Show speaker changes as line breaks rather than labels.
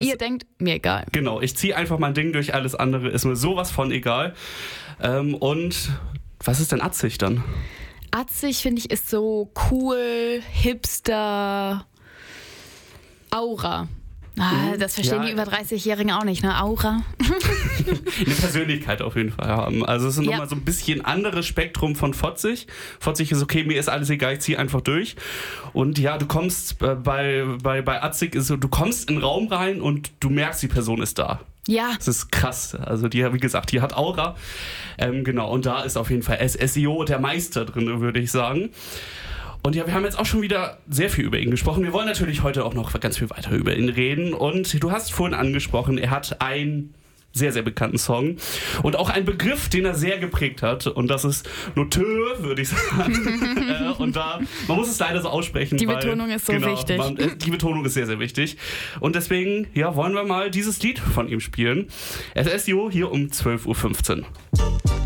ihr denkt, mir egal.
Genau, ich ziehe einfach mein Ding durch, alles andere ist mir sowas von egal. Und was ist denn Atzig dann?
Atzig, finde ich, ist so cool, Hipster, Aura. Das verstehen die über 30-Jährigen auch nicht, ne? Aura.
Eine Persönlichkeit auf jeden Fall haben. Also es ist nochmal so ein bisschen anderes Spektrum von Fotzig. Fotzig ist okay, mir ist alles egal, ich ziehe einfach durch. Und ja, du kommst bei Atzig ist so, du kommst in den Raum rein und du merkst, die Person ist da.
Ja.
Das ist krass. Also die, wie gesagt, die hat Aura. Genau, und da ist auf jeden Fall SEO der Meister drin, würde ich sagen. Und ja, wir haben jetzt auch schon wieder sehr viel über ihn gesprochen. Wir wollen natürlich heute auch noch ganz viel weiter über ihn reden. Und du hast vorhin angesprochen, er hat einen sehr, sehr bekannten Song und auch einen Begriff, den er sehr geprägt hat. Und das ist Noteux, würde ich sagen. Und da, man muss es leider so aussprechen.
Die Betonung ist so wichtig.
Die Betonung ist sehr, sehr wichtig. Und deswegen, ja, wollen wir mal dieses Lied von ihm spielen. SEO hier um 12.15 Uhr.